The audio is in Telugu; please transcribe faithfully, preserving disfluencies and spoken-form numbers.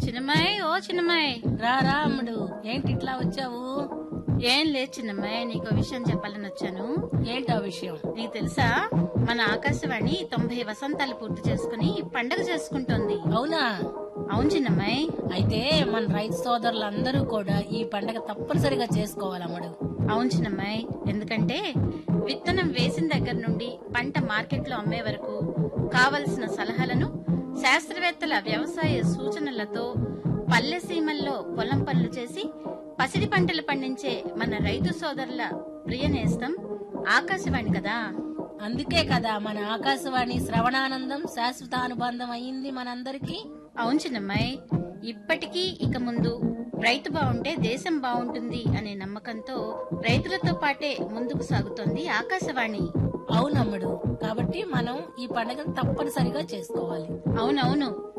చిన్నమ్మాయి, ఓ చిన్నమ్మాయి, రా రా అమ్ముడు, ఏంటి ఇట్లా వచ్చావు? ఏం లేదు చిన్నమ్మాయి, నీకు విషయం చెప్పాలని వచ్చాను. ఏంటా విషయం? నీకు తెలుసా, మన ఆకాశవాణి తొంభై వసంతాలు పూర్తి చేసుకుని పండగ చేసుకుంటోంది. అవునా? అవును చిన్నమ్మాయి. అయితే మన రైతు సోదరులందరూ కూడా ఈ పండగ తప్పనిసరిగా చేసుకోవాలి అమ్ముడు. అవును చిన్నమ్మాయి, ఎందుకంటే విత్తనం వేసిన దగ్గర నుండి పంట మార్కెట్ లో అమ్మే వరకు కావలసిన సలహాలను శాస్త్రవేత్తల వ్యవసాయ సూచనలతో పల్లె సీమల్లో పొలం పనులు చేసి పసిడి పంటలు పండించే మన రైతు సోదరుల ప్రియ నేస్తం ఆకాశవాణి కదా. అందుకే కదా మన ఆకాశవాణి శ్రవణానందం శాశ్వత అనుబంధం అయింది మనందరికీ. అవును చిన్నమ్మాయి, ఇప్పటికీ ఇక ముందు రైతు బాగుంటే దేశం బాగుంటుంది అనే నమ్మకంతో రైతులతో పాటే ముందుకు సాగుతోంది ఆకాశవాణి. అవునమ్ముడు, కాబట్టి మనం ఈ పండుగను తప్పనిసరిగా చేసుకోవాలి. అవునవును.